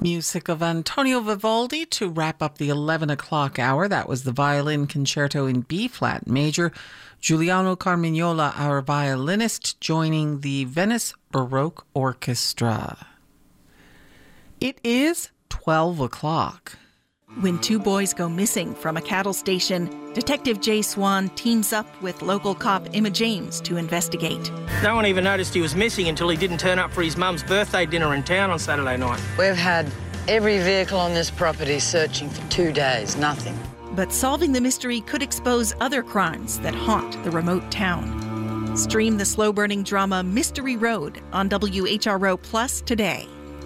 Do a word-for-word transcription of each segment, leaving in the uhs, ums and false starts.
Music of Antonio Vivaldi to wrap up the eleven o'clock hour. That was the violin concerto in B-flat major. Giuliano Carmignola, our violinist, joining the Venice Baroque Orchestra. It is twelve o'clock. When two boys go missing from a cattle station, Detective Jay Swan teams up with local cop Emma James to investigate. No one even noticed he was missing until he didn't turn up for his mum's birthday dinner in town on Saturday night. We've had every vehicle on this property searching for two days, nothing. But solving the mystery could expose other crimes that haunt the remote town. Stream the slow-burning drama Mystery Road on W H R O Plus today.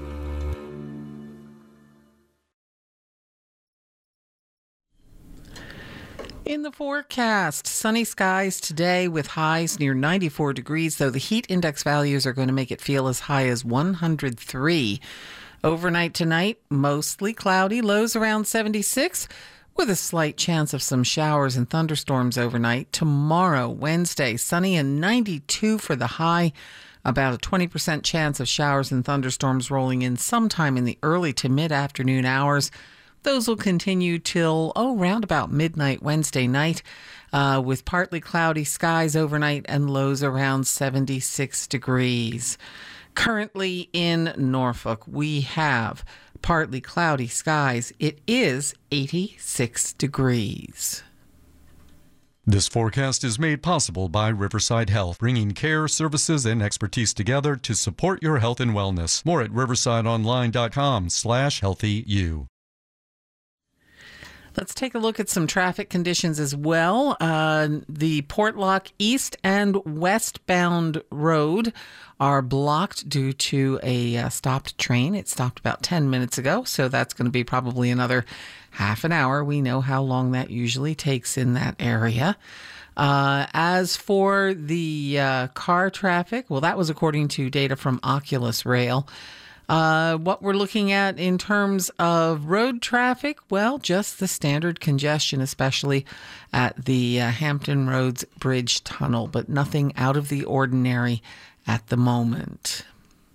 In the forecast, sunny skies today with highs near ninety-four degrees, though the heat index values are going to make it feel as high as one hundred three. Overnight tonight, mostly cloudy, lows around seventy-six, with a slight chance of some showers and thunderstorms overnight. Tomorrow, Wednesday, sunny and ninety-two for the high. About a twenty percent chance of showers and thunderstorms rolling in sometime in the early to mid-afternoon hours. Those will continue till, oh, round about midnight Wednesday night, uh, with partly cloudy skies overnight and lows around seventy-six degrees. Currently in Norfolk, we have partly cloudy skies. It is eighty-six degrees. This forecast is made possible by Riverside Health, bringing care, services, and expertise together to support your health and wellness. More at riversideonline.com slash healthyu. Let's take a look at some traffic conditions as well. Uh, the Portlock East and westbound road are blocked due to a uh, stopped train. It stopped about ten minutes ago, so that's going to be probably another half an hour. We know how long that usually takes in that area. Uh, as for the uh, car traffic, well, that was according to data from Oculus Rail. Uh, what we're looking at in terms of road traffic, well, just the standard congestion, especially at the uh, Hampton Roads Bridge Tunnel, but nothing out of the ordinary at the moment.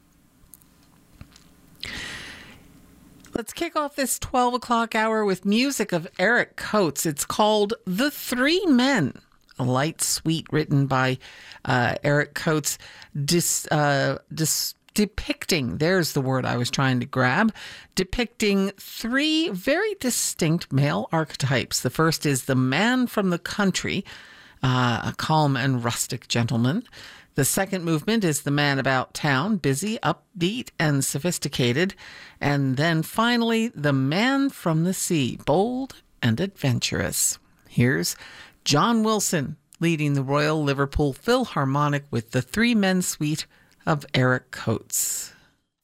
Let's kick off this twelve o'clock hour with music of Eric Coates. It's called The Three Men, a light suite written by uh, Eric Coates, dis, uh, dis, depicting, there's the word I was trying to grab, depicting three very distinct male archetypes. The first is the man from the country, uh, a calm and rustic gentleman. The second movement is the man about town, busy, upbeat, and sophisticated. And then finally, the man from the sea, bold and adventurous. Here's John Wilson leading the Royal Liverpool Philharmonic with the Three Men Suite of Eric Coates.